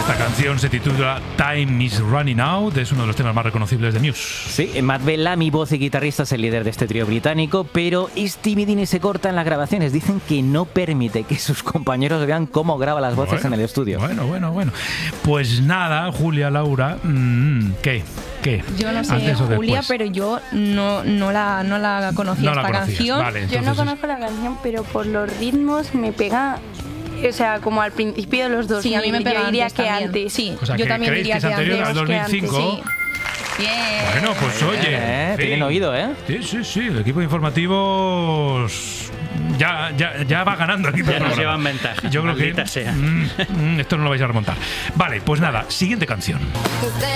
Esta canción se titula Time is Running Out, es uno de los temas más reconocibles de Muse. Sí, Matt Bellamy, voz y guitarrista, es el líder de este trío británico, pero Stevie Diney se corta en las grabaciones. Dicen que no permite que sus compañeros vean cómo graba las voces en el estudio. Bueno. Pues nada, Julia, Laura, ¿qué? Yo no sé, Julia, pero yo no la conocía esta canción. Vale, yo no conozco la canción, pero por los ritmos me pega. O sea, como al principio de los 2000. Sí, a mí me pega. Yo diría antes que también. antes. Sí, o sea, yo también ¿creéis diría que es anterior al 2005? Sí. Bien. Bueno, pues oye. Tienen oído, ¿eh? Sí. El equipo de informativos ya va ganando el equipo. Ya nos llevan ventaja. Yo creo que sea. esto no lo vais a remontar. Vale, pues nada, siguiente canción.